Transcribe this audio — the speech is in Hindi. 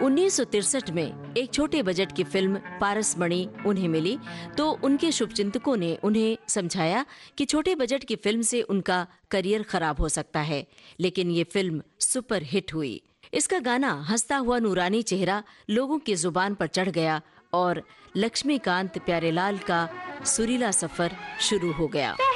1963 में एक छोटे बजट की फिल्म पारसमणि उन्हें मिली तो उनके शुभचिंतकों ने उन्हें समझाया कि छोटे बजट की फिल्म से उनका करियर खराब हो सकता है, लेकिन ये फिल्म सुपर हिट हुई। इसका गाना हंसता हुआ नूरानी चेहरा लोगों की जुबान पर चढ़ गया और लक्ष्मीकांत प्यारेलाल का सुरीला सफर शुरू हो गया।